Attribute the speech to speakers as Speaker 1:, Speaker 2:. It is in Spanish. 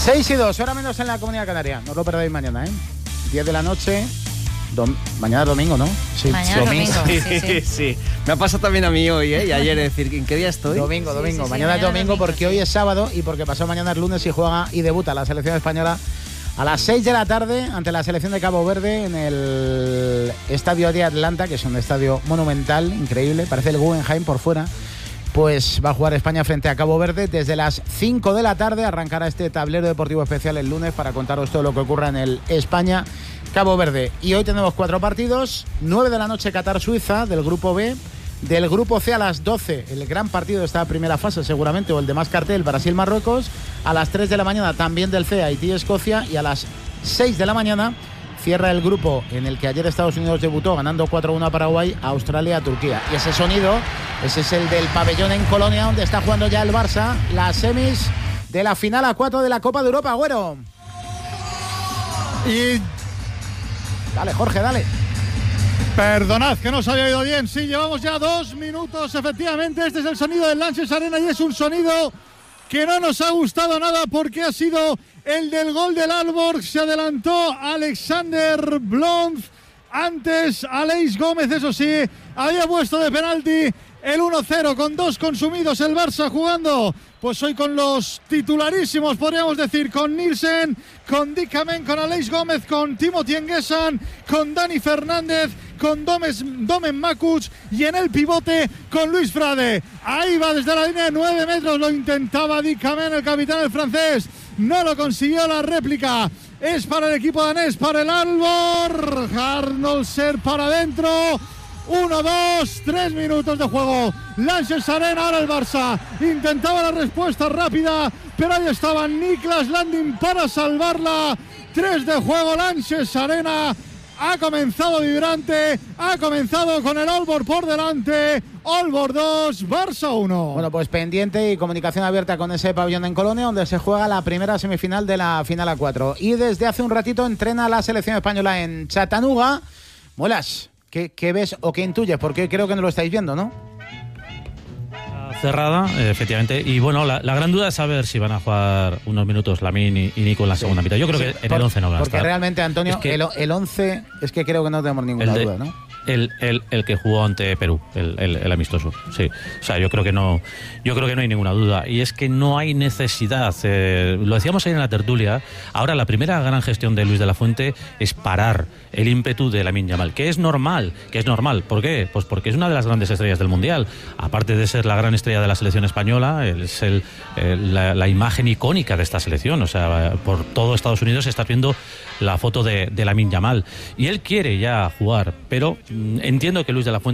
Speaker 1: 6:02, hora menos en la Comunidad Canaria. No os lo perdáis mañana, 10 de la noche. Mañana es domingo, ¿no?
Speaker 2: Sí, mañana domingo.
Speaker 3: Sí. Me ha pasado también a mí hoy, y ayer, es decir, ¿en qué día estoy?
Speaker 1: Domingo.
Speaker 2: Sí,
Speaker 1: mañana es domingo porque hoy es sábado y porque pasado mañana es lunes y juega y debuta la selección española a las 6 de la tarde ante la selección de Cabo Verde en el Estadio de Atlanta, que es un estadio monumental, increíble, parece el Guggenheim por fuera. Pues va a jugar España frente a Cabo Verde. Desde las 5 de la tarde arrancará este tablero deportivo especial el lunes para contaros todo lo que ocurra en el España-Cabo Verde. Y hoy tenemos 4 partidos. 9 de la noche Qatar-Suiza del grupo B. Del grupo C a las 12, el gran partido de esta primera fase seguramente, o el de más cartel, Brasil-Marruecos. A las 3 de la mañana también del C, Haití-Escocia. Y a las 6 de la mañana cierra el grupo en el que ayer Estados Unidos debutó ganando 4-1 a Paraguay, Australia, Turquía. Y ese sonido, ese es el del pabellón en Colonia, donde está jugando ya el Barça las semis de la final a 4 de la Copa de Europa, Güero.
Speaker 4: Y...
Speaker 1: Dale, Jorge, dale.
Speaker 4: Perdonad que no os había oído bien. Sí, llevamos ya 2 minutos, efectivamente. Este es el sonido del Lanxess Arena y es un sonido que no nos ha gustado nada porque ha sido el del gol del Aalborg. Se adelantó Alexander Blond. Antes Aleix Gómez, eso sí, había puesto de penalti el 1-0 con 2 consumidos. El Barça jugando pues hoy con los titularísimos, podríamos decir, con Nielsen, con Dikamen, con Aleix Gómez, con Timothy Nguessan, con Dani Fernández, con Domen Makuc y en el pivote con Luis Frade. Ahí va desde la línea de 9 metros, lo intentaba Dikamen, el capitán, el francés, no lo consiguió. La réplica es para el equipo danés, para el Aalborg. Arnoldser para adentro. 1, 2, 3 minutos de juego. Lanxess Arena, ahora el Barça intentaba la respuesta rápida, pero ahí estaba Niklas Landin para salvarla. 3 de juego, Lanxess Arena ha comenzado vibrante, ha comenzado con el Aalborg por delante. Aalborg 2, Barça 1.
Speaker 1: Bueno, pues pendiente y comunicación abierta con ese pabellón en Colonia, donde se juega la primera semifinal de la final a 4. Y desde hace un ratito entrena la selección española en Chattanooga. Molas, ¿qué ves o qué intuyes? Porque creo que no lo estáis viendo, ¿no?
Speaker 5: Cerrada, efectivamente. Y bueno, la gran duda es saber si van a jugar unos minutos Lamine y Nico en la segunda mitad. Yo creo que en el 11 no van a estar.
Speaker 1: Porque realmente, Antonio, es que el 11 es que creo que no tenemos ninguna duda, ¿no?
Speaker 5: El que jugó ante Perú, el amistoso, sí. O sea, yo creo que no hay ninguna duda. Y es que no hay necesidad. Lo decíamos ahí en la tertulia. Ahora la primera gran gestión de Luis de la Fuente es parar el ímpetu de Lamine Yamal, que es normal. ¿Por qué? Pues porque es una de las grandes estrellas del Mundial. Aparte de ser la gran estrella de la selección española, es la imagen icónica de esta selección. O sea, por todo Estados Unidos estás viendo la foto de Lamine Yamal. Y él quiere ya jugar, pero entiendo que Luis de la Fuente